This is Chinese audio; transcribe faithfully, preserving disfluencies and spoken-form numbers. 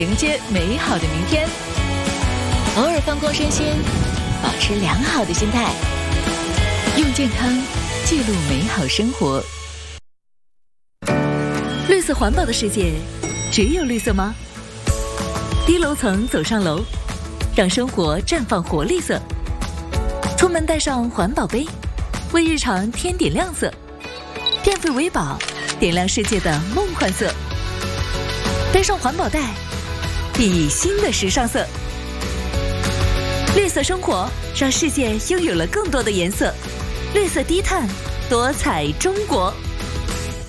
迎接美好的明天。偶尔放空身心，保持良好的心态，用健康记录美好生活。绿色环保的世界，只有绿色吗？低楼层走上楼，让生活绽放活力色。出门带上环保杯，为日常添点亮色。电费为宝，点亮世界的梦幻色。背上环保袋，熠熠新的时尚色。绿色生活让世界拥有了更多的颜色。绿色低碳，多彩中国。